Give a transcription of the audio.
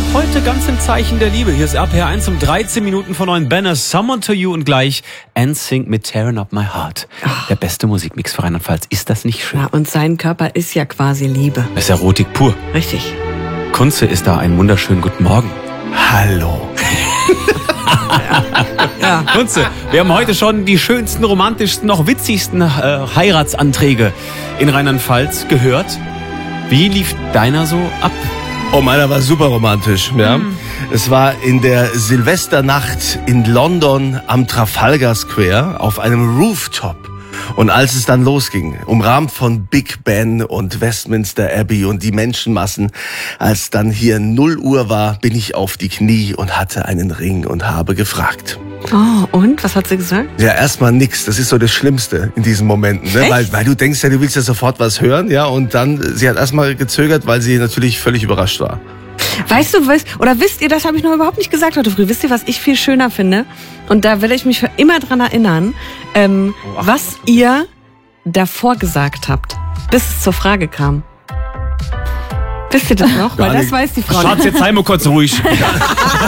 heute ganz im Zeichen der Liebe. Hier ist RPR1 um 13 Minuten vor 9. Banner, Someone to You und gleich NSYNC mit Tearing Up My Heart. Der beste Musikmix für Rheinland-Pfalz. Ist das nicht schön? Ja, und sein Körper ist ja quasi Liebe. Das ist Erotik pur. Richtig. Kunze ist da. Einen wunderschönen guten Morgen. Hallo. Ja. Kunze, wir haben heute schon die schönsten, romantischsten, noch witzigsten Heiratsanträge in Rheinland-Pfalz gehört. Wie lief deiner so ab? Oh, meiner war super romantisch. Ja. Es war in der Silvesternacht in London am Trafalgar Square auf einem Rooftop. Und als es dann losging, umrahmt von Big Ben und Westminster Abbey und die Menschenmassen, als dann hier 0 Uhr war, bin ich auf die Knie und hatte einen Ring und habe gefragt. Oh, und? Was hat sie gesagt? Ja, erstmal nix. Das ist so das Schlimmste in diesen Momenten, ne? Weil du denkst ja, du willst ja sofort was hören, ja, und dann, sie hat erstmal gezögert, weil sie natürlich völlig überrascht war. Weißt du, wisst ihr, das habe ich noch überhaupt nicht gesagt heute früh, wisst ihr, was ich viel schöner finde? Und da werde ich mich für immer dran erinnern, was ihr davor gesagt habt, bis es zur Frage kam. Wisst ihr das noch? Weil das weiß die Frau. Schatz, jetzt sei mal kurz ruhig.